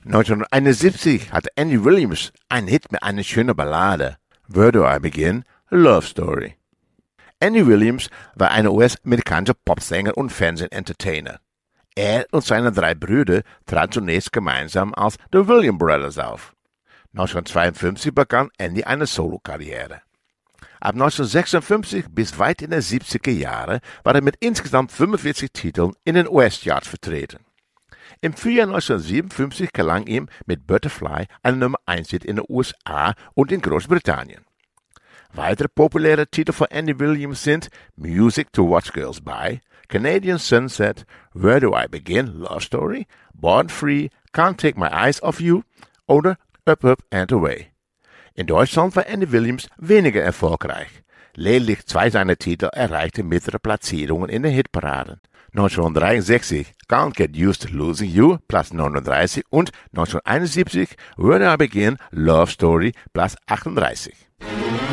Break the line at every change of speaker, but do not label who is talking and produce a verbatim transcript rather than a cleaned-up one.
neunzehnhunderteinundsiebzig hatte Andy Williams einen Hit mit einer schönen Ballade, Where Do I Begin? Love Story. Andy Williams war ein U S-amerikanischer Popsänger und Fernsehentertainer. Er und seine drei Brüder traten zunächst gemeinsam als The Williams Brothers auf. neunzehnhundertzweiundfünfzig begann Andy eine Solokarriere. Ab neunzehnhundertsechsundfünfzig bis weit in die siebziger Jahre war er mit insgesamt fünfundvierzig Titeln in den U S-Charts vertreten. Im Frühjahr neunzehnhundertsiebenundfünfzig gelang ihm mit Butterfly ein Nummer eins Hit in den U S A und in Großbritannien. Weitere populäre Titel von Andy Williams sind Music to Watch Girls By, Canadian Sunset, Where Do I Begin? Love Story, Born Free, Can't Take My Eyes Off You oder Up, Up and Away. In Deutschland war Andy Williams weniger erfolgreich. Lediglich zwei seiner Titel erreichten mittlere Platzierungen in den Hitparaden. neunzehnhundertdreiundsechzig Can't Get Used to Losing You, Platz neununddreißig und neunzehnhunderteinundsiebzig Where Do I Begin? Love Story, Platz achtunddreißig.